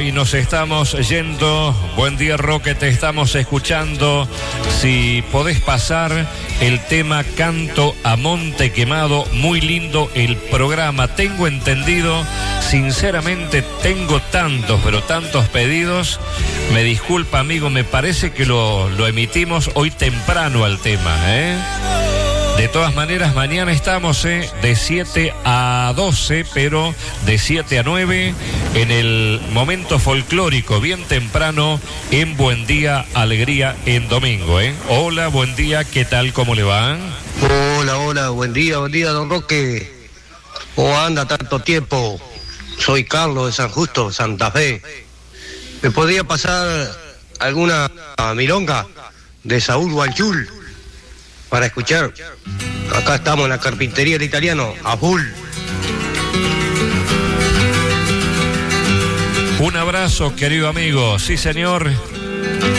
Ay, nos estamos yendo. Buen día, Roque, te estamos escuchando. Si podés pasar el tema Canto a Monte Quemado, muy lindo el programa. Tengo entendido, sinceramente tengo tantos, pero tantos pedidos. Me disculpa, amigo, me parece que lo emitimos hoy temprano al tema, ¿eh? De todas maneras, mañana estamos de 7 a 12, pero de 7 a 9 en el momento folclórico, bien temprano, en Buen Día, Alegría en domingo. Hola, buen día, ¿qué tal? ¿Cómo le va? Hola, buen día, don Roque. ¿Cómo anda tanto tiempo? Soy Carlos de San Justo, Santa Fe. ¿Me podría pasar alguna milonga de Saúl Guanchul para escuchar? Acá estamos en la carpintería del italiano, a full. Un abrazo, querido amigo. Sí, señor.